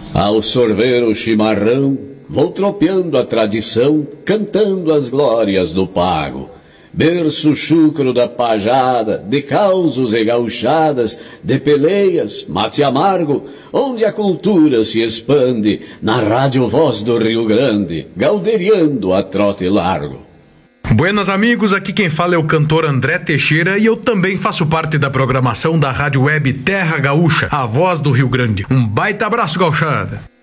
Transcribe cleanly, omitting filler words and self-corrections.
Ao sorver o chimarrão, vou tropeando a tradição, cantando as glórias do pago. Berço chucro da pajada, de causos e gauchadas, de peleias, mate amargo, onde a cultura se expande, na rádio Voz do Rio Grande, gauderiando a trote largo. Buenas amigos, aqui quem fala é o cantor André Teixeira e eu também faço parte da programação da rádio web Terra Gaúcha, a Voz do Rio Grande. Um baita abraço, gauchada!